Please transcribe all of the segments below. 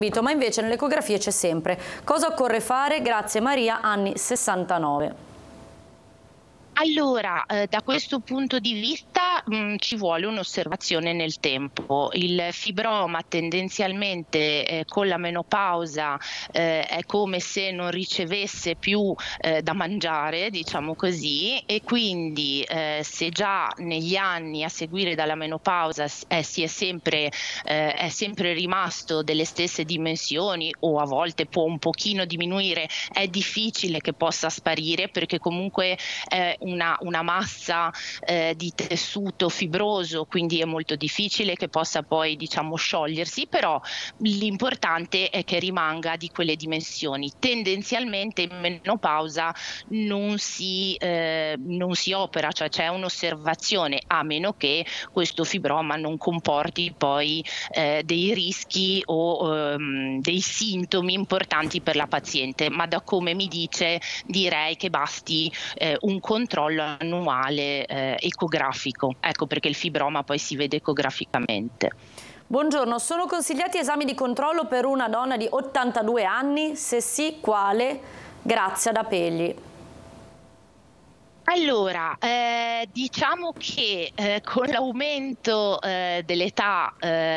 Ma invece nelle ecografie c'è sempre. Cosa occorre fare? Grazie Maria, anni 69. Allora, da questo punto di vista, ci vuole un'osservazione nel tempo. Il fibroma tendenzialmente, con la menopausa, è come se non ricevesse più, da mangiare, diciamo così, e quindi, se già negli anni a seguire dalla menopausa è sempre rimasto delle stesse dimensioni o a volte può un pochino diminuire, è difficile che possa sparire perché comunque è una massa di tessuto fibroso, quindi è molto difficile che possa poi diciamo sciogliersi, però l'importante è che rimanga di quelle dimensioni. Tendenzialmente in menopausa non si opera, cioè c'è un'osservazione, a meno che questo fibroma non comporti poi dei rischi o dei sintomi importanti per la paziente, ma da come mi dice direi che basti un controllo annuale ecografico, ecco perché il fibroma poi si vede ecograficamente. Buongiorno, sono consigliati esami di controllo per una donna di 82 anni? Se sì, quale? Grazie, ad Apegli. Allora, diciamo che, con l'aumento, dell'età,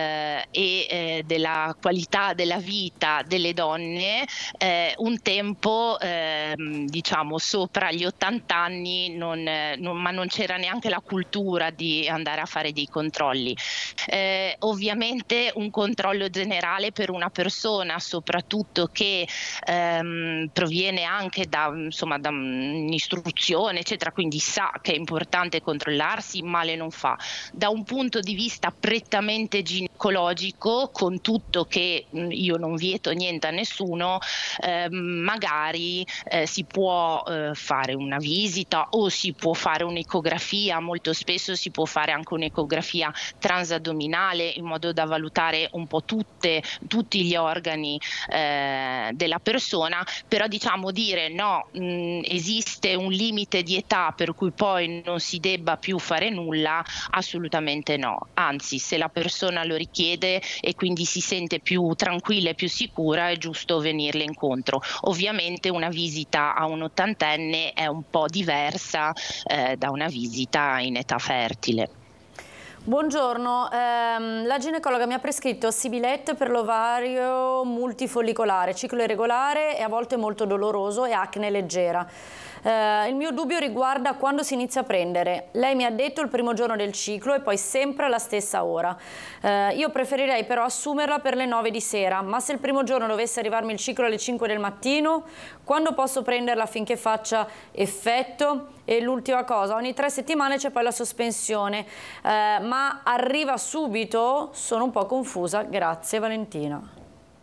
della qualità della vita delle donne, un tempo, diciamo sopra gli 80 anni non c'era neanche la cultura di andare a fare dei controlli. Ovviamente un controllo generale per una persona, soprattutto che, proviene anche da insomma da un'istruzione eccetera, quindi sa che è importante controllarsi, male non fa. Da un punto di vista prettamente ginecologico, con tutto che io non vieto niente a nessuno, magari si può fare una visita o si può fare un'ecografia, molto spesso si può fare anche un'ecografia transaddominale in modo da valutare un po' tutti gli organi della persona, però diciamo dire no, esiste un limite di età per cui poi non si debba più fare nulla, assolutamente no. Anzi, se la persona lo richiede e quindi si sente più tranquilla e più sicura, è giusto venirle incontro. Ovviamente una visita a un ottantenne è un po' diversa da una visita in età fertile. Buongiorno, la ginecologa mi ha prescritto Sibilet per l'ovario multifollicolare, ciclo irregolare e a volte molto doloroso e acne leggera. Il mio dubbio riguarda quando si inizia a prendere. Lei mi ha detto il primo giorno del ciclo e poi sempre alla stessa ora. Io preferirei però assumerla per le 9 di sera, ma se il primo giorno dovesse arrivarmi il ciclo alle 5 del mattino, quando posso prenderla affinché faccia effetto? E l'ultima cosa, ogni 3 settimane c'è poi la sospensione, ma arriva subito? Sono un po' confusa, grazie Valentina.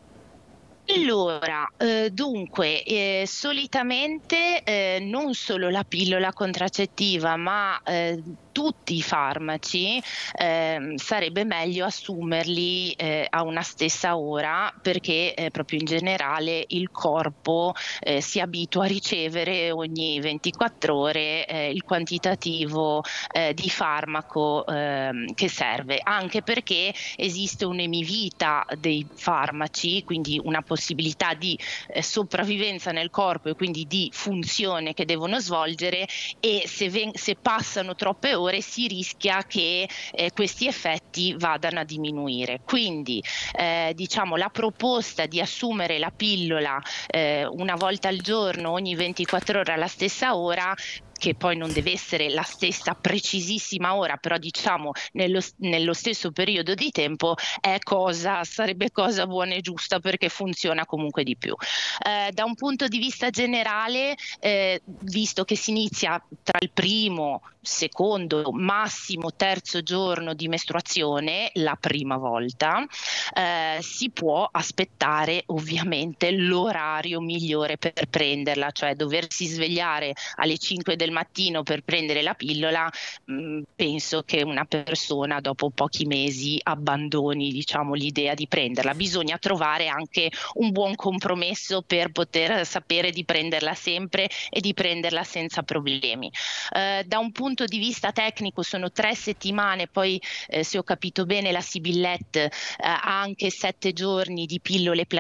Allora, dunque, solitamente, non solo la pillola contraccettiva, ma, tutti i farmaci, sarebbe meglio assumerli, a una stessa ora perché, proprio in generale il corpo, si abitua a ricevere ogni 24 ore, il quantitativo, di farmaco, che serve. Anche perché esiste un'emivita dei farmaci, quindi una possibilità di sopravvivenza nel corpo e quindi di funzione che devono svolgere e se passano troppe ore si rischia che questi effetti vadano a diminuire. Quindi diciamo la proposta di assumere la pillola una volta al giorno ogni 24 ore alla stessa ora, che poi non deve essere la stessa precisissima ora, però diciamo nello stesso periodo di tempo, sarebbe cosa buona e giusta perché funziona comunque di più. Da un punto di vista generale, visto che si inizia tra il primo, secondo, massimo terzo giorno di mestruazione, la prima volta, si può aspettare ovviamente l'orario migliore per prenderla, cioè doversi svegliare alle 5 del al mattino per prendere la pillola, penso che una persona dopo pochi mesi abbandoni, diciamo, l'idea di prenderla. Bisogna trovare anche un buon compromesso per poter sapere di prenderla sempre e di prenderla senza problemi. Da un punto di vista tecnico sono 3 settimane, poi se ho capito bene la Sibillette ha anche 7 giorni di pillole